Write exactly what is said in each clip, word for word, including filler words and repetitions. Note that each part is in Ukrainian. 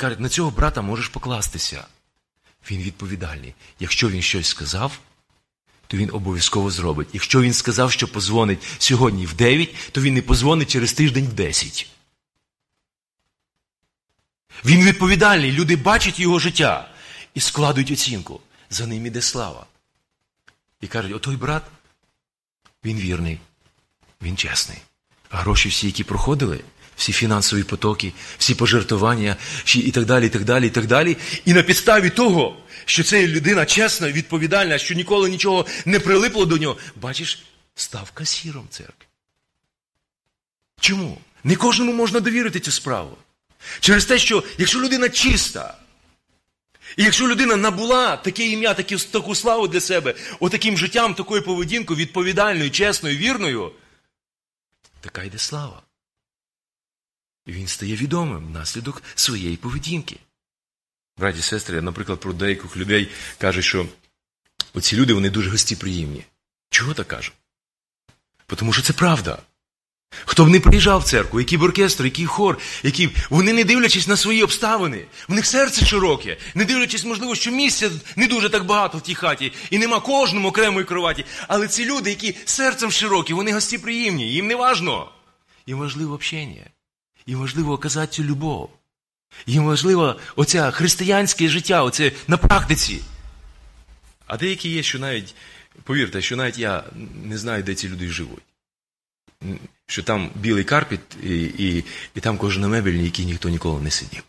Каже, на цього брата можеш покластися. Він відповідальний. Якщо він щось сказав, то він обов'язково зробить. Якщо він сказав, що позвонить сьогодні в дев'ять, то він не позвонить через тиждень в десять. Він відповідальний. Люди бачать його життя і складують оцінку. За ним іде слава. І кажуть, отой брат, він вірний, він чесний. А гроші всі, які проходили, всі фінансові потоки, всі пожертвування, і так далі, і так далі, і так далі. І на підставі того, що це людина чесна, відповідальна, що ніколи нічого не прилипло до нього, бачиш, став касіром церкви. Чому? Не кожному можна довірити цю справу. Через те, що якщо людина чиста, і якщо людина набула таке ім'я, таку, таку славу для себе, отаким життям, такою поведінкою, відповідальною, чесною, вірною, така йде слава. І він стає відомим внаслідок своєї поведінки. Браті і сестри, наприклад, про деяких людей кажуть, що оці люди, вони дуже гостеприємні. Чого так кажуть? Тому що це правда. Хто б не приїжджав в церкву, який б оркестр, який хор, які... вони не дивлячись на свої обставини, в них серце широке, не дивлячись, можливо, що місця не дуже так багато в тій хаті, і нема кожному окремої кроваті, але ці люди, які серцем широкі, вони гостеприємні, їм не важно. Їм важливо общення, їм важливо оказати цю любов, їм важливо оце християнське життя, оце на практиці. А деякі є, що навіть, повірте, що навіть я не знаю, де ці люди живуть. Що там білий карпет, і, і, і там кожна мебель, на якій ніхто ніколи не сидів.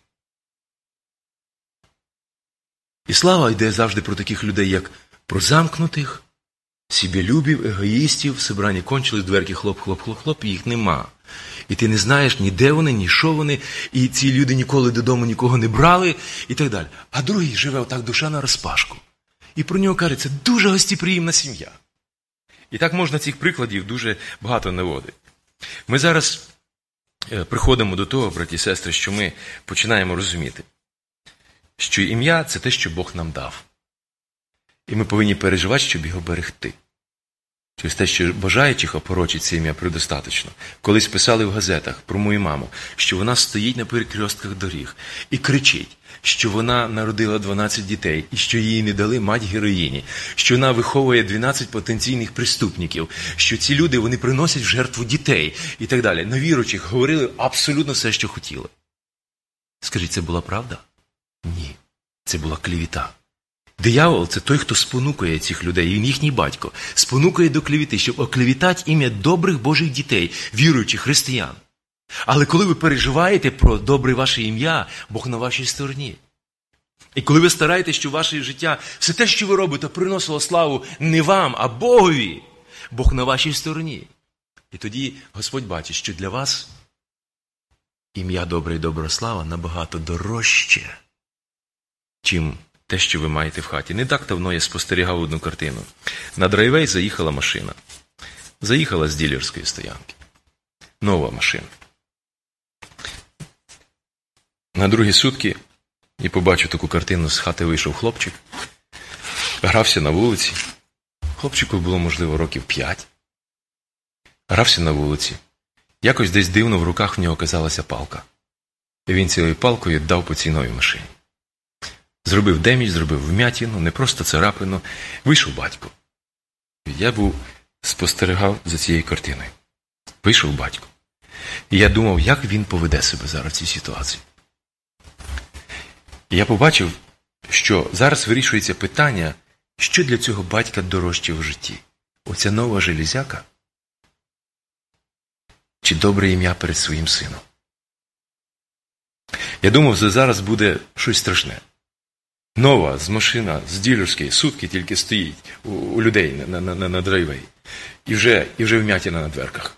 І слава йде завжди про таких людей, як про замкнутих, себялюбів, егоїстів, собрання кончились, дверки хлоп-хлоп-хлоп-хлоп, і їх нема. І ти не знаєш, ні де вони, ні що вони, і ці люди ніколи додому нікого не брали, і так далі. А другий живе отак душа на розпашку. І про нього кажуть, це дуже гостеприємна сім'я. І так можна цих прикладів дуже багато наводити. Ми зараз приходимо до того, браті і сестри, що ми починаємо розуміти, що ім'я – це те, що Бог нам дав. І ми повинні переживати, щоб його берегти. Через те, що бажаючих опорочить це ім'я предостаточно. Колись писали в газетах про мою маму, що вона стоїть на перекрестках доріг і кричить, що вона народила дванадцять дітей, і що їй не дали мать-героїні, що вона виховує дванадцять потенційних преступників, що ці люди, вони приносять в жертву дітей і так далі. На віруючих говорили абсолютно все, що хотіли. Скажіть, це була правда? Ні. Це була клевіта. Диявол – це той, хто спонукує цих людей, він їхній батько, спонукує до клевети, щоб оклеветати ім'я добрих Божих дітей, віруючих християн. Але коли ви переживаєте про добре ваше ім'я, Бог на вашій стороні. І коли ви стараєтесь, щоб ваше життя, все те, що ви робите, приносило славу не вам, а Богові, Бог на вашій стороні. І тоді Господь бачить, що для вас ім'я добре і добра слава набагато дорожче, чим те, що ви маєте в хаті. Не так давно я спостерігав одну картину. На драйвей заїхала машина. Заїхала з дилерської стоянки. Нова машина. На другі сутки я побачив таку картину, з хати вийшов хлопчик, грався на вулиці. Хлопчику було, можливо, років п'ять. Грався на вулиці. Якось десь дивно в руках в нього оказалася палка. І він цією палкою дав по цій новій машині. Зробив демідж, зробив вмятину, не просто царапину. Вийшов батько. Я був, спостерігав за цією картиною. Вийшов батько. І я думав, як він поведе себе зараз в цій ситуації. І я побачив, що зараз вирішується питання, що для цього батька дорожче в житті. Оця нова железяка? Чи добре ім'я перед своїм сином? Я думав, що зараз буде щось страшне. Нова, з машина, з дилерської, сутки тільки стоїть у, у людей на, на, на, на драйвей. І вже, і вже вмятина на дверках.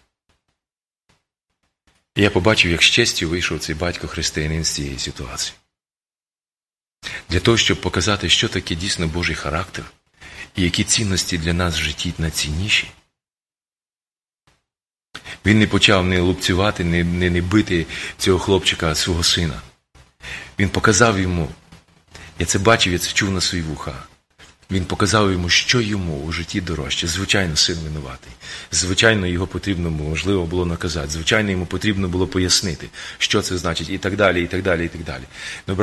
І я побачив, як з честю вийшов цей батько-християнин з цієї ситуації. Для того, щоб показати, що таке дійсно Божий характер, і які цінності для нас в житті найцінніші. Він не почав не лупцювати, не, не, не бити цього хлопчика, свого сина. Він показав йому, я це бачив, я це чув на свої вуха. Він показав йому, що йому у житті дорожче. Звичайно, син винуватий. Звичайно, його потрібно, можливо, було наказати. Звичайно, йому потрібно було пояснити, що це значить, і так далі, і так далі, і так далі.